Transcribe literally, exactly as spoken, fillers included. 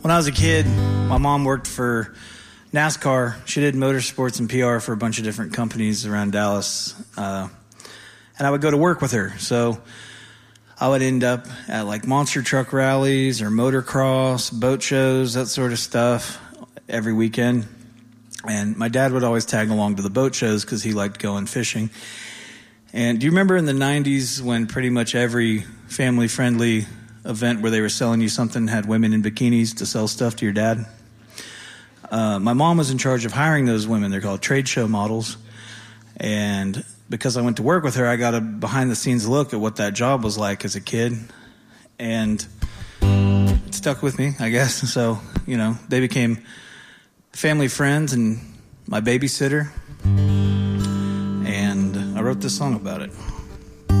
When I was a kid, my mom worked for NASCAR. She did motorsports and P R for a bunch of different companies around Dallas. Uh, and I would go to work with her. So I would end up at like monster truck rallies or motocross, boat shows, that sort of stuff every weekend. And my dad would always tag along to the boat shows because he liked going fishing. And do you remember in the nineties when pretty much every family-friendly event where they were selling you something had women in bikinis to sell stuff to your dad? Uh, my mom was in charge of hiring those women. They're called trade show models. And because I went to work with her, I got a behind-the-scenes look at what that job was like as a kid. And it stuck with me, I guess. So, you know, they became family friends and my babysitter. And I wrote this song about it.